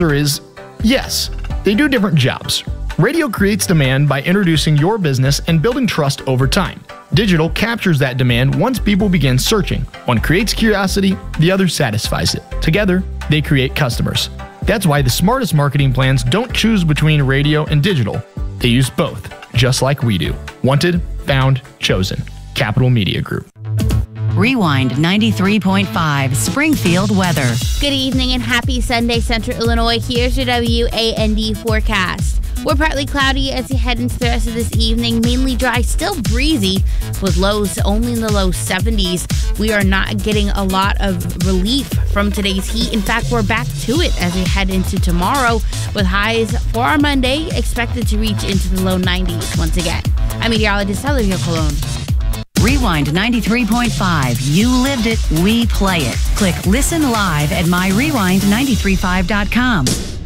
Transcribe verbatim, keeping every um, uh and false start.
answer is yes, they do different jobs. Radio creates demand by introducing your business and building trust over time. Digital captures that demand once people begin searching. One creates curiosity, the other satisfies it. Together, they create customers. That's why the smartest marketing plans don't choose between radio and digital. They use both, just like we do. Wanted, found, chosen. Capital Media Group. Rewind ninety-three point five Springfield weather. Good evening and happy Sunday, Central Illinois. Here's your W A N D forecast. We're partly cloudy as you head into the rest of this evening. Mainly dry, still breezy, with lows only in the low seventies. We are not getting a lot of relief from today's heat. In fact, we're back to it as we head into tomorrow, with highs for our Monday expected to reach into the low nineties once again. I'm meteorologist Olivia Colon. Rewind ninety-three point five. You lived it, we play it. Click listen live at my rewind nine three five dot com.